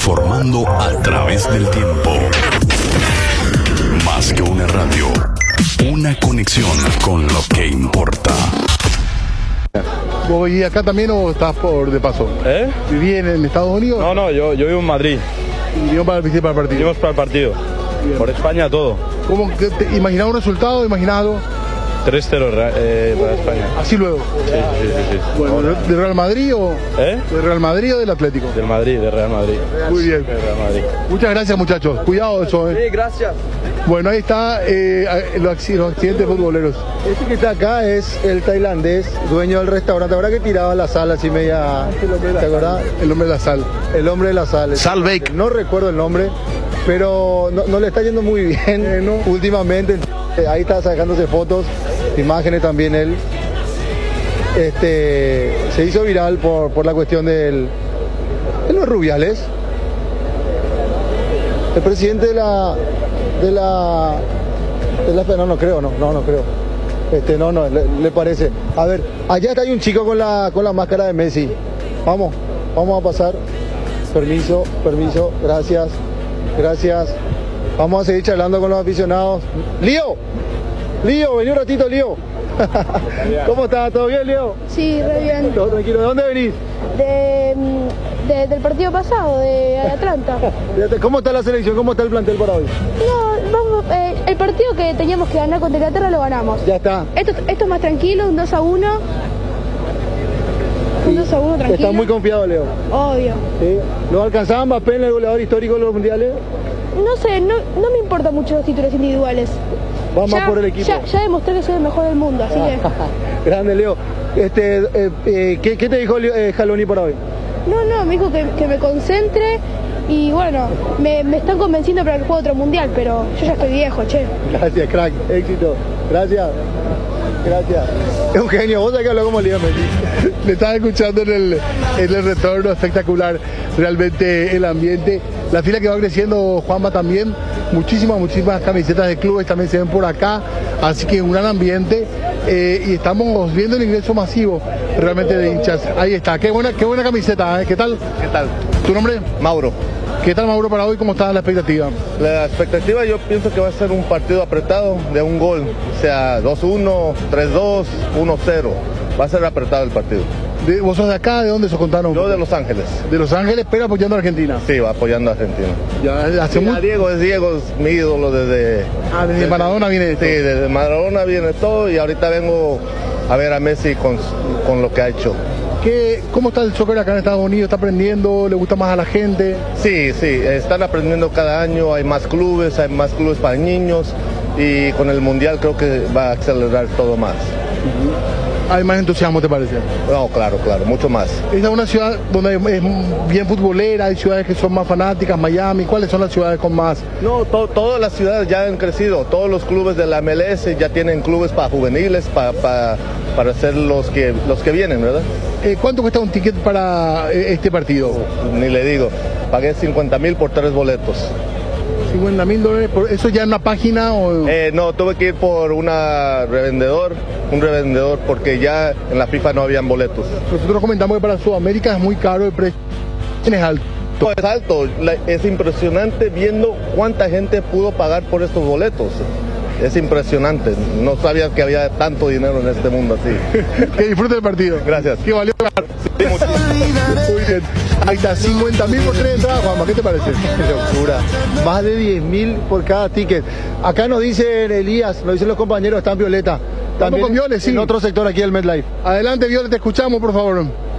Informando a través del tiempo. Más que una radio, una conexión con lo que importa. ¿Vos vivís acá también o estás por de paso? ¿Vivís en Estados Unidos? No, yo vivo en Madrid. ¿Vinimos para el partido? Vinimos para el partido. Bien. Por España todo. ¿Cómo imaginás un resultado? ¿Imaginás algo? 3-0 para España. Así luego. Sí. Bueno, ¿de Real Madrid o? ¿De Real Madrid o del Atlético? Del Madrid, de Real Madrid. Muy bien. De Real Madrid. Muchas gracias, muchachos. Cuidado eso, Sí, gracias. Bueno, ahí está los accidentes futboleros. Este que está acá es el tailandés, dueño del restaurante. Ahora que tiraba la sal así media... ¿Te acordás? El hombre de la sal. El hombre de la sal. Salveik. No recuerdo el nombre, pero no le está yendo muy bien últimamente. Ahí está sacándose fotos, imágenes también él. Se hizo viral por la cuestión de los Rubiales. El presidente de la no creo. No, le parece. A ver, allá está, hay un chico con la máscara de Messi. Vamos a pasar. Permiso, gracias. Vamos a seguir charlando con los aficionados. Lío, vení un ratito, Lío. ¿Cómo estás? ¿Todo bien, Lío? Sí, re bien. ¿Todo tranquilo? ¿De dónde venís? Del partido pasado, de Atlanta. ¿Cómo está la selección? ¿Cómo está el plantel para hoy? El partido que teníamos que ganar contra Inglaterra lo ganamos. Ya está. Esto es más tranquilo, un 2-1. Un 2-1 tranquilo. ¿Estás muy confiado, Leo? Obvio. ¿Sí? ¿Lo alcanzaba Mbappé en el goleador histórico de los mundiales? No sé, no me importan mucho los títulos individuales. Vamos por el equipo. Ya demostré que soy el mejor del mundo, así que... Grande, Leo. ¿Qué te dijo Scaloni para hoy? No, me dijo que me concentre y bueno, me están convenciendo para que juegue otro mundial, pero yo ya estoy viejo, che. Gracias, crack. Éxito. Gracias. Eugenio, vos sabés que habló como Leo Messi. Le estaba escuchando en el retorno, espectacular realmente el ambiente. La fila que va creciendo, Juanma, también. Muchísimas camisetas de clubes también se ven por acá. Así que un gran ambiente. Y estamos viendo el ingreso masivo realmente de hinchas. Ahí está, qué buena camiseta, ¿eh? ¿Qué tal? ¿Tu nombre? Mauro. ¿Qué tal, Mauro, para hoy? ¿Cómo está la expectativa? La expectativa, yo pienso que va a ser un partido apretado de un gol, o sea, 2-1, 3-2, 1-0. Va a ser apretado el partido. ¿Vos sos de acá? ¿De dónde sos? Contaron. Yo de Los Ángeles. De Los Ángeles, pero apoyando a Argentina. Sí, va apoyando a Argentina. Ya hace mucho. Diego es mi ídolo desde... desde Maradona viene esto. Sí, desde Maradona viene todo y ahorita vengo a ver a Messi con lo que ha hecho. ¿Cómo está el soccer acá en Estados Unidos? ¿Está aprendiendo? ¿Le gusta más a la gente? Sí, están aprendiendo cada año, hay más clubes para niños y con el Mundial creo que va a acelerar todo más. ¿Hay más entusiasmo, te parece? No, claro, mucho más. Esta es una ciudad donde es bien futbolera, hay ciudades que son más fanáticas, Miami. ¿Cuáles son las ciudades con más? No, todas las ciudades ya han crecido, todos los clubes de la MLS ya tienen clubes para juveniles, para ser los que vienen, ¿verdad? ¿Cuánto cuesta un ticket para este partido? Ni le digo, pagué 50,000 por 3 boletos. $50,000, ¿eso ya en una página o...? No, tuve que ir por un revendedor, porque ya en la FIFA no habían boletos. Nosotros comentamos que para Sudamérica es muy caro el precio. ¿Es alto? No, es alto, es impresionante viendo cuánta gente pudo pagar por estos boletos. Es impresionante, no sabía que había tanto dinero en este mundo así. Que disfrute el partido. Gracias. Que valió. Sí, muy bien. Ahí está, 50,000 por 3 entradas, Juanma, ¿qué te parece? Qué locura. Más de 10,000 por cada ticket. Acá nos dicen Elías, nos dicen los compañeros, están Violeta. También con Violet, sí. En otro sector aquí del MetLife. Adelante, Violet, te escuchamos, por favor.